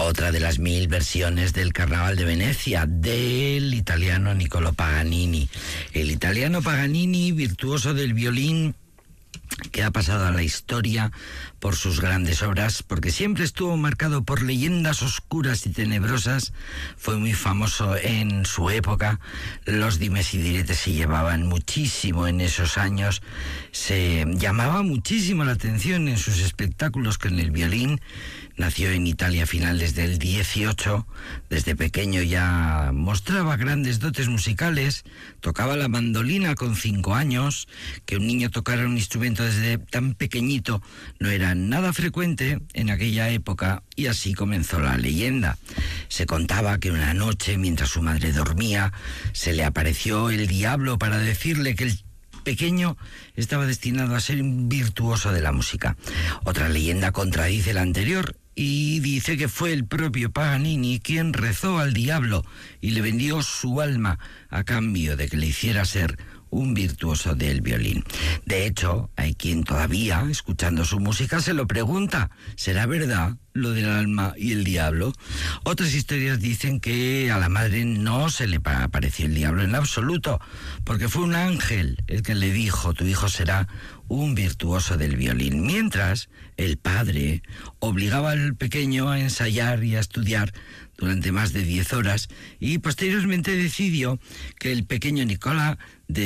Otra de las 1000 versiones del Carnaval de Venecia, del italiano Niccolò Paganini. El italiano Paganini, virtuoso del violín, que ha pasado a la historia por sus grandes obras, porque siempre estuvo marcado por leyendas oscuras y tenebrosas. Fue muy famoso en su época. Los dimes y diretes se llevaban muchísimo en esos años. Se llamaba muchísimo la atención en sus espectáculos con el violín. Nació en Italia a finales del 18. Desde pequeño ya mostraba grandes dotes musicales. Tocaba la mandolina con 5 años. Que un niño tocara un instrumento desde tan pequeñito no era nada frecuente en aquella época, y así comenzó la leyenda. Se contaba que una noche, mientras su madre dormía, se le apareció el diablo para decirle que el pequeño estaba destinado a ser un virtuoso de la música. Otra leyenda contradice la anterior y dice que fue el propio Paganini quien rezó al diablo y le vendió su alma a cambio de que le hiciera ser un virtuoso del violín. De hecho, hay quien todavía, escuchando su música, se lo pregunta: ¿será verdad lo del alma y el diablo? Otras historias dicen que a la madre no se le apareció el diablo en absoluto, porque fue un ángel el que le dijo: tu hijo será un virtuoso del violín. Mientras, el padre obligaba al pequeño a ensayar y a estudiar durante más de 10 horas, y posteriormente decidió que el pequeño Nicola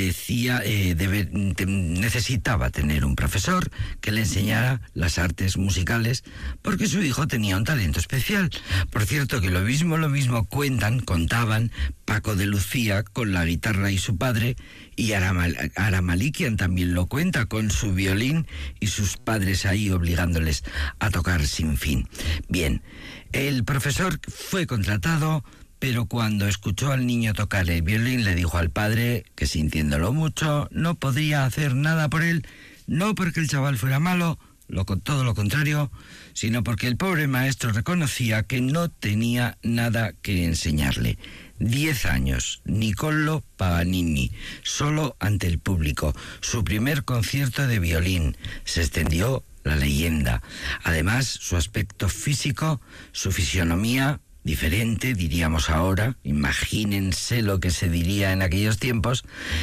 necesitaba tener un profesor que le enseñara las artes musicales, porque su hijo tenía un talento especial. Por cierto, que lo mismo contaban Paco de Lucía con la guitarra y su padre, y Ara Malikian también lo cuenta con su violín y sus padres ahí obligándoles a tocar sin fin. Bien, el profesor fue contratado, pero cuando escuchó al niño tocar el violín le dijo al padre que, sintiéndolo mucho, no podría hacer nada por él, no porque el chaval fuera malo, todo lo contrario, sino porque el pobre maestro reconocía que no tenía nada que enseñarle. 10 años, Niccolò Paganini, solo ante el público, su primer concierto de violín. Se extendió la leyenda. Además, su aspecto físico, su fisionomía diferente, diríamos ahora, imagínense lo que se diría en aquellos tiempos,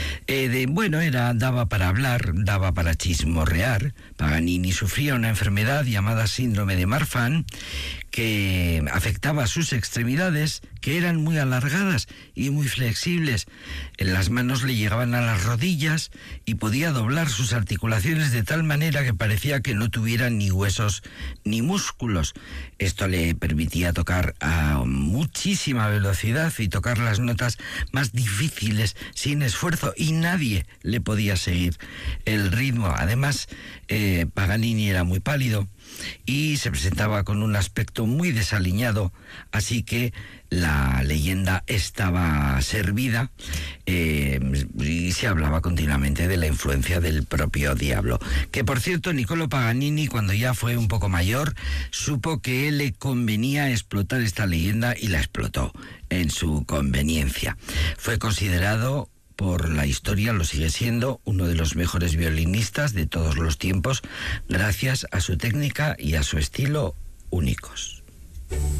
daba para hablar, daba para chismorrear. Paganini sufría una enfermedad llamada síndrome de Marfan, que afectaba a sus extremidades, que eran muy alargadas y muy flexibles. En las manos le llegaban a las rodillas y podía doblar sus articulaciones de tal manera que parecía que no tuviera ni huesos ni músculos. Esto le permitía tocar a muchísima velocidad y tocar las notas más difíciles sin esfuerzo, y nadie le podía seguir el ritmo. Además, Paganini era muy pálido y se presentaba con un aspecto muy desaliñado, así que la leyenda estaba servida, y se hablaba continuamente de la influencia del propio diablo. Que, por cierto, Niccolò Paganini, cuando ya fue un poco mayor, supo que le convenía explotar esta leyenda y la explotó en su conveniencia. Fue considerado por la historia, lo sigue siendo, uno de los mejores violinistas de todos los tiempos, gracias a su técnica y a su estilo únicos.